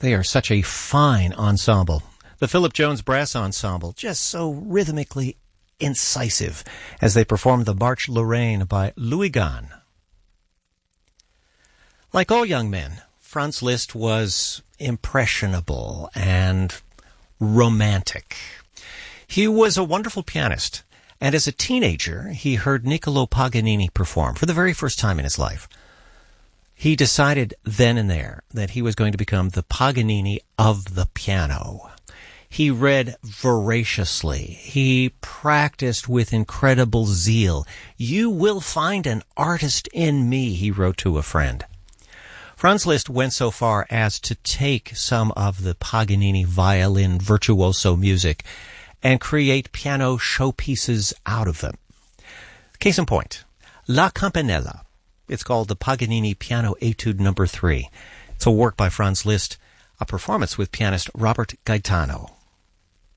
They are such a fine ensemble. The Philip Jones Brass Ensemble, just so rhythmically incisive as they performed the Marche Lorraine by Louis Gahn. Like all young men, Franz Liszt was impressionable and romantic. He was a wonderful pianist, and as a teenager, he heard Niccolò Paganini perform for the very first time in his life. He decided then and there that he was going to become the Paganini of the piano. He read voraciously. He practiced with incredible zeal. "You will find an artist in me," he wrote to a friend. Franz Liszt went so far as to take some of the Paganini violin virtuoso music and create piano showpieces out of them. Case in point, La Campanella. It's called the Paganini Piano Etude No. 3. It's a work by Franz Liszt, a performance with pianist Robert Gaetano.